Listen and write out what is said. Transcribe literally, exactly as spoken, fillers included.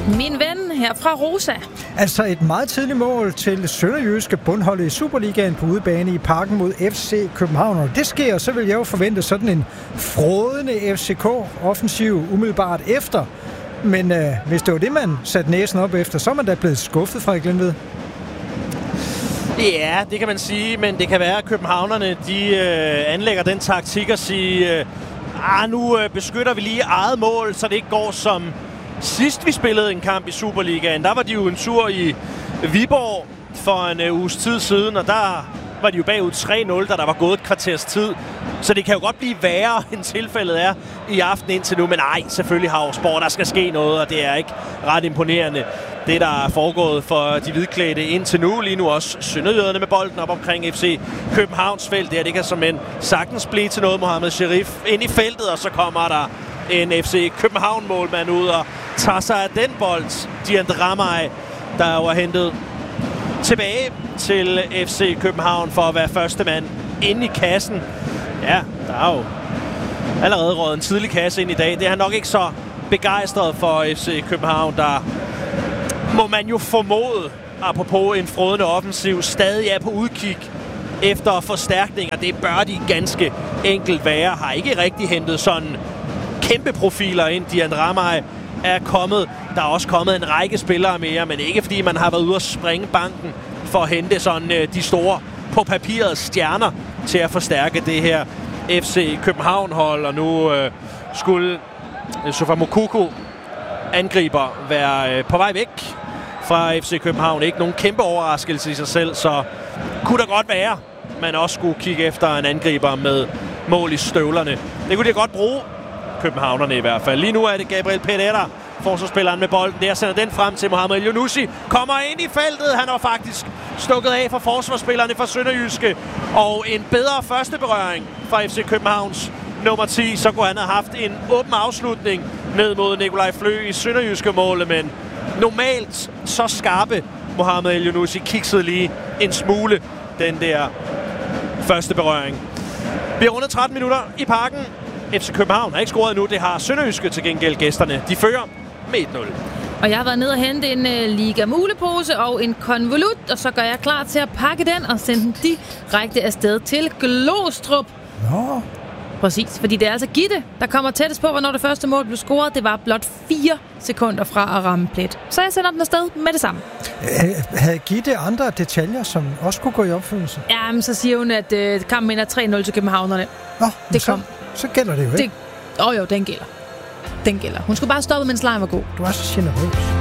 Min ven her fra Rosa. Altså et meget tidligt mål til sønderjyske bundholdet i Superligaen på udebane i Parken mod F C København. Og det sker, så vil jeg jo forvente sådan en frådende F C K-offensiv umiddelbart efter. Men øh, hvis det var det, man satte næsen op efter, så er man da blevet skuffet, Frederik Lindved. Ja, det kan man sige, men det kan være, at københavnerne de øh, anlægger den taktik at sige, øh, ah, nu øh, beskytter vi lige eget mål, så det ikke går som sidst vi spillede en kamp i Superligaen. Der var de jo en tur i Viborg for en øh, uges tid siden, og der var de jo bagud tre nul, da der var gået et kvarters tid. Så det kan jo godt blive værre, end tilfældet er i aften indtil nu. Men nej, selvfølgelig har Sport, der skal ske noget, og det er ikke ret imponerende. Det, der er foregået for de hvidklædte indtil nu, lige nu også sønderjyderne med bolden op omkring F C Københavns felt. Det, her, det kan som en sagtens blive til noget. Mohamed Sherif ind i feltet, og så kommer der en F C København-målmand ud og tager sig af den bold. Dian Dramay, der jo er hentet tilbage til F C København for at være første mand inde i kassen. Ja, der er jo allerede røget en tidlig kasse ind i dag. Det er han nok ikke så begejstret for F C København, der må man jo formode, apropos en frådende offensiv, stadig er på udkig efter forstærkninger. Det bør de ganske enkelt være. Har ikke rigtig hentet sådan kæmpe profiler ind. Dian Dramay er kommet. Der er også kommet en række spillere mere, men ikke fordi man har været ude at springe banken for at hente sådan øh, de store på papiret stjerner til at forstærke det her F C København-hold. Og nu øh, skulle øh, Sofa Moukoko angriber være øh, på vej væk fra F C København. Ikke nogen kæmpe overraskelse i sig selv, så kunne der godt være, man også skulle kigge efter en angriber med mål i støvlerne. Det kunne de godt bruge, københavnerne i hvert fald. Lige nu er det Gabriel Pereira, forsvarsspilleren med bolden. Der sender den frem til Mohamed Elyounoussi. Kommer ind i feltet. Han har faktisk stukket af for forsvarsspillerne fra Sønderjyske. Og en bedre første berøring fra F C Københavns nummer ti. Så kunne han have haft en åben afslutning ned mod Nikolaj Flø i Sønderjyske målet. Men normalt så skarpe Mohamed Elyounoussi kiksede lige en smule den der første berøring. Vi har rundet tretten minutter i Parken. F C København har ikke scoret endnu. Det har Sønderjyske til gengæld gæsterne. De fører med et nul. Og jeg har været nede og hente en uh, Liga Mulepose og en konvolut, og så gør jeg klar til at pakke den og sende den direkte afsted til Glostrup. Nå. Præcis, fordi det er altså Gitte, der kommer tættest på, hvornår det første mål blev scoret. Det var blot fire sekunder fra at ramme plet. Så jeg sender den afsted med det samme. Havde Gitte andre detaljer, som også kunne gå i opfyldelse? Jamen, så siger hun, at uh, kampen ender tre nul til københavnerne. Nå, det så, kom. så gælder det jo ikke. Åh oh, jo, den gælder. Den gælder. Hun skulle bare stoppe, mens lejen var god. Du er så generøs.